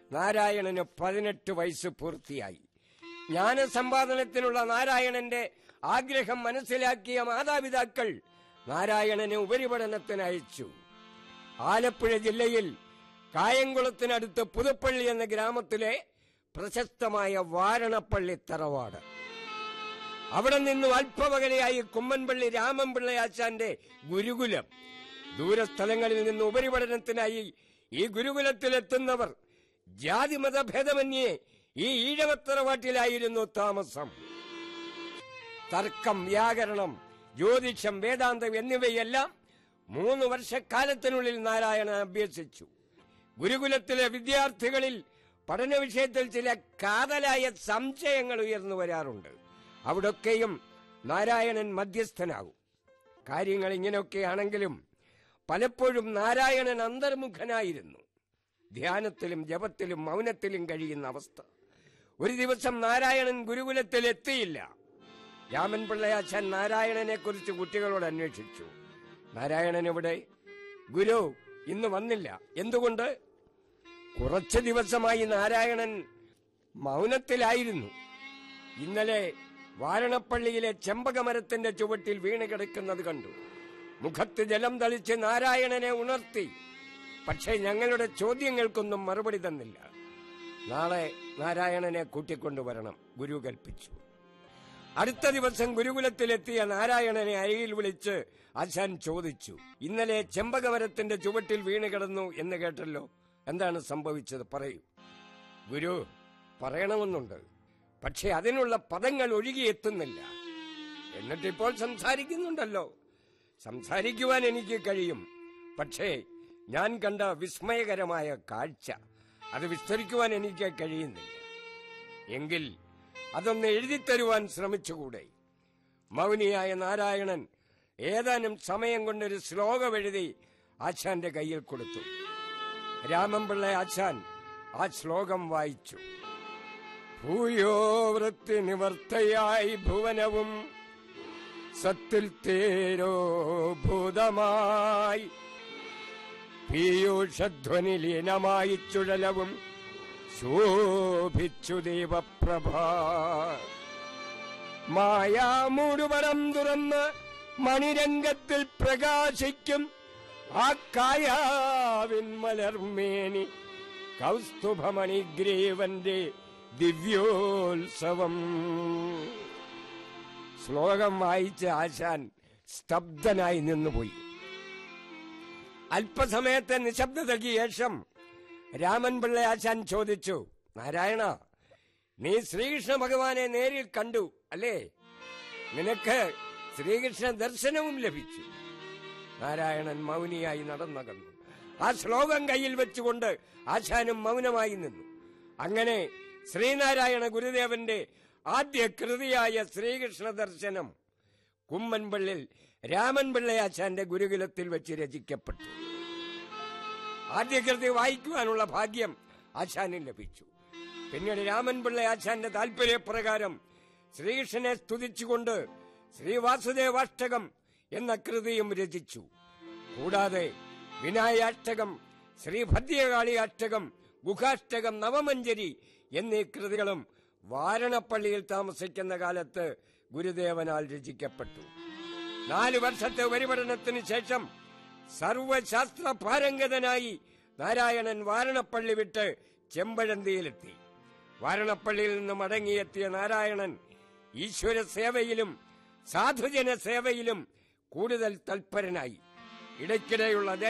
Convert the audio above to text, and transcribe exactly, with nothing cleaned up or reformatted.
നാരായണന് പതിനെട്ട് വയസ്സ് പൂർത്തിയായി. ജ്ഞാനസമ്പാദനത്തിനുള്ള നാരായണന്റെ ആഗ്രഹം മനസ്സിലാക്കിയ മാതാപിതാക്കൾ നാരായണനെ ഉപരിപഠനത്തിന് അയച്ചു. ആലപ്പുഴ ജില്ലയിൽ കായംകുളത്തിനടുത്ത് പുതുപ്പള്ളി എന്ന ഗ്രാമത്തിലെ പ്രശസ്തമായ വാരണപ്പള്ളി തറവാട്. അവിടെ നിന്നും അല്പമകലെയായി കുമ്മൻപള്ളി രാമൻപിള്ളയാച്ചാന്റെ ഗുരുകുലം. ദൂരസ്ഥലങ്ങളിൽ നിന്ന് ഉപരിപഠനത്തിനായി ഈ ഗുരുകുലത്തിലെത്തുന്നവർ ജാതിമതഭേദമന്യേ ഈ ഈഴവത്തറവാട്ടിലായിരുന്നു താമസം. തർക്കം, വ്യാകരണം, ജ്യോതിഷം, വേദാന്തം എന്നിവയെല്ലാം മൂന്ന് വർഷക്കാലത്തിനുള്ളിൽ നാരായണൻ അഭ്യസിച്ചു. ഗുരുകുലത്തിലെ വിദ്യാർത്ഥികളിൽ പഠന വിഷയത്തിൽ ചില കാതലായ സംശയങ്ങൾ ഉയർന്നു വരാറുണ്ട്. അവിടൊക്കെയും നാരായണൻ മധ്യസ്ഥനാകും. കാര്യങ്ങൾ ഇങ്ങനെയൊക്കെയാണെങ്കിലും പലപ്പോഴും നാരായണൻ അന്തർമുഖനായിരുന്നു. ധ്യാനത്തിലും ജപത്തിലും മൗനത്തിലും കഴിയുന്ന അവസ്ഥ. ഒരു ദിവസം നാരായണൻ ഗുരുകുലത്തിൽ എത്തിയില്ല. രാമൻപിള്ളയാച്ചാൻ നാരായണനെ കുറിച്ച് കുട്ടികളോട് അന്വേഷിച്ചു. നാരായണൻ എവിടെ? ഗുരു ഇന്ന് വന്നില്ല. എന്തുകൊണ്ട്? കുറച്ചു ദിവസമായി നാരായണൻ മൗനത്തിലായിരുന്നു. ഇന്നലെ വാരണപ്പള്ളിയിലെ ചെമ്പകമരത്തിന്റെ ചുവട്ടിൽ വീണ് കിടക്കുന്നത് കണ്ടു. മുഖത്ത് ജലം തളിച്ച് നാരായണനെ ഉണർത്തി. പക്ഷേ ഞങ്ങളുടെ ചോദ്യങ്ങൾക്കൊന്നും മറുപടി തന്നില്ല. നാളെ നാരായണനെ കൂട്ടിക്കൊണ്ടുവരണം, ഗുരു കൽപ്പിച്ചു. അടുത്ത ദിവസം ഗുരുകുലത്തിലെത്തിയ നാരായണനെ അരികിൽ വിളിച്ച് ആശാൻ ചോദിച്ചു, ഇന്നലെ ചെമ്പകമരത്തിന്റെ ചുവട്ടിൽ വീണ് കിടന്നു എന്ന് കേട്ടല്ലോ, എന്താണ് സംഭവിച്ചത്? പറയൂ. ഗുരു, പറയണമെന്നുണ്ട്, പക്ഷെ അതിനുള്ള പദങ്ങൾ ഒഴുകിയെത്തുന്നില്ല. എന്നിട്ടിപ്പോൾ സംസാരിക്കുന്നുണ്ടല്ലോ. സംസാരിക്കുവാൻ എനിക്ക് കഴിയും, പക്ഷേ ഞാൻ കണ്ട വിസ്മയകരമായ കാഴ്ച അത് വിസ്തരിക്കുവാൻ എനിക്ക് കഴിയുന്നില്ല. എങ്കിൽ അതൊന്ന് എഴുതിത്തരുവാൻ ശ്രമിച്ചുകൂടെ? മൗനിയായ നാരായണൻ ഏതാനും സമയം കൊണ്ടൊരു ശ്ലോകം എഴുതി ആശാന്റെ കയ്യിൽ കൊടുത്തു. രാമൻപിള്ള ആശാൻ ആ ശ്ലോകം വായിച്ചു. ഭൂയോ വൃത്തി നിവർത്തയായി ഭുവനവും സത്തിൽ തേരോ ഭൂതമായി പീയൂഷധ്വനി ലീനമായി ചുഴലവും ശോഭിച്ചു ദൈവപ്രഭ. മായാമൂടുപടം തുറന്ന് മണിരംഗത്തിൽ പ്രകാശിക്കും ആ കായാവിൻ മലർമേനി കൗസ്തുഭമണിഗ്രീവന്റെ ദിവ്യോത്സവം. ശ്ലോകം വായിച്ച ആശാൻ സ്തബ്ധനായി നിന്നുപോയി. അല്പസമയത്തെ നിശബ്ദതയ്ക്ക് ശേഷം രാമൻപിള്ള ആശാൻ ചോദിച്ചു, നാരായണ, നീ ശ്രീകൃഷ്ണ ഭഗവാനെ നേരിൽ കണ്ടു അല്ലേ? നിനക്ക് ശ്രീകൃഷ്ണ ദർശനവും ലഭിച്ചു. നാരായണൻ മൗനിയായി നടന്നകന്നു. ആ ശ്ലോകം കയ്യിൽ വെച്ചുകൊണ്ട് ആശാനും മൗനമായി നിന്നു. അങ്ങനെ ശ്രീനാരായണ ഗുരുദേവന്റെ ആദ്യ കൃതിയായ ശ്രീകൃഷ്ണ ദർശനം കുമ്മൻപള്ളിൽ രാമൻപിള്ളയാച്ചാന്റെ ഗുരുകുലത്തിൽ വെച്ച് രചിക്കപ്പെട്ടു. ആദ്യ കൃതി വായിക്കുവാനുള്ള ഭാഗ്യം ആശാനും ലഭിച്ചു. പിന്നീട് രാമൻപിള്ളയാച്ചാന്റെ താൽപര്യപ്രകാരം ശ്രീകൃഷ്ണനെ സ്തുതിച്ചുകൊണ്ട് ശ്രീവാസുദേവാഷ്ടകം എന്ന കൃതിയും രചിച്ചു. കൂടാതെ വിനായാഷ്ടകം, ശ്രീഭദ്രകാളി അഷ്ടകം, ഗുഹാഷ്ടകം, നവമഞ്ജരി എന്നീ കൃതികളും വാരണപ്പള്ളിയിൽ താമസിക്കുന്ന കാലത്ത് ഗുരുദേവനാൽ രചിക്കപ്പെട്ടു. നാലു വർഷത്തെ ഉപരിപഠനത്തിന് ശേഷം സർവശാസ്ത്ര പാരംഗതനായി നാരായണൻ വാരണപ്പള്ളി വിട്ട് ചെമ്പഴന്തിയിലെത്തി. വാരണപ്പള്ളിയിൽ നിന്ന് മടങ്ങിയെത്തിയ നാരായണൻ ഈശ്വര സേവയിലും സാധുജന സേവയിലും കൂടുതൽ തൽപരനായി. ഇടയ്ക്കിടെയുള്ള